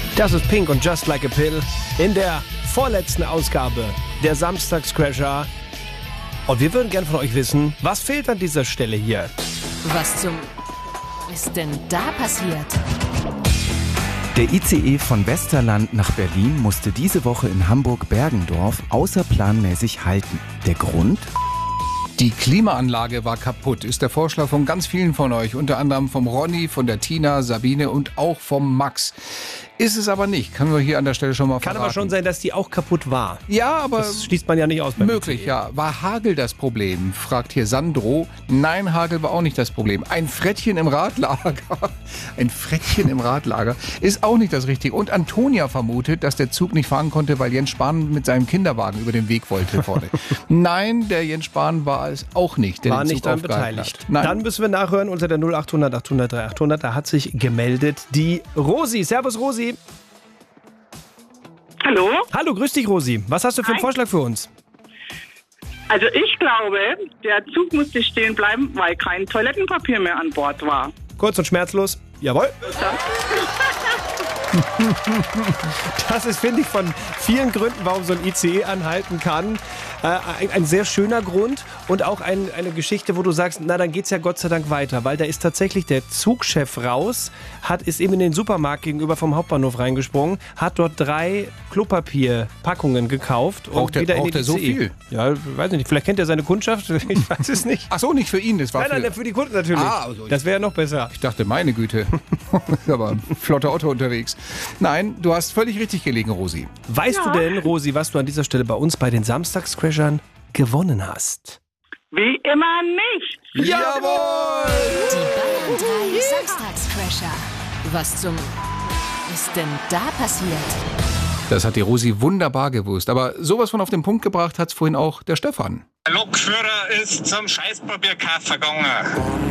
Das ist Pink und Just Like a Pill in der vorletzten Ausgabe der Samstagscrasher. Und wir würden gern von euch wissen, was fehlt an dieser Stelle hier? Was zum ist denn da passiert? Der ICE von Westerland nach Berlin musste diese Woche in Hamburg-Bergendorf außerplanmäßig halten. Der Grund? Die Klimaanlage war kaputt, ist der Vorschlag von ganz vielen von euch, unter anderem vom Ronny, von der Tina, Sabine und auch vom Max. Ist es aber nicht, können wir hier an der Stelle schon mal verraten. Kann aber schon sein, dass die auch kaputt war. Ja, aber das schließt man ja nicht aus. Möglich, ja. War Hagel das Problem, fragt hier Sandro. Nein, Hagel war auch nicht das Problem. Ein Frettchen im Radlager ist auch nicht das Richtige. Und Antonia vermutet, dass der Zug nicht fahren konnte, weil Jens Spahn mit seinem Kinderwagen über den Weg wollte vorne. Nein, der Jens Spahn war es auch nicht, der war den Zug nicht daran aufgehalten beteiligt. hat. Nein. Dann müssen wir nachhören unter der 0800 800 3800. Da hat sich gemeldet die Rosi. Servus Rosi. Hallo? Hallo, grüß dich Rosi. Was hast du für einen Vorschlag für uns? Also ich glaube, der Zug musste stehen bleiben, weil kein Toilettenpapier mehr an Bord war. Kurz und schmerzlos. Jawohl. Das ist, finde ich, von vielen Gründen, warum so ein ICE anhalten kann, ein sehr schöner Grund und auch eine Geschichte, wo du sagst, na dann geht's ja Gott sei Dank weiter, weil da ist tatsächlich der Zugchef raus, ist eben in den Supermarkt gegenüber vom Hauptbahnhof reingesprungen, hat dort 3 Klopapierpackungen gekauft und wieder in den ICE. So viel? Ja, weiß nicht, vielleicht kennt er seine Kundschaft, ich weiß es nicht. Ach so, nicht für ihn, das war Nein, für die Kunden natürlich. Also das wäre ja noch besser. Ich dachte, meine Güte, aber ein flotter Otto unterwegs. Nein, du hast völlig richtig gelegen, Rosi. Weißt du denn, Rosi, was du an dieser Stelle bei uns bei den Samstagscrashern gewonnen hast? Wie immer nicht. Jawohl! Die Bayern 3 Samstagscrasher. Was zum ist denn da passiert? Das hat die Rosi wunderbar gewusst. Aber sowas von auf den Punkt gebracht hat es vorhin auch der Stefan. Der Lokführer ist zum Scheißpapierkauf gegangen.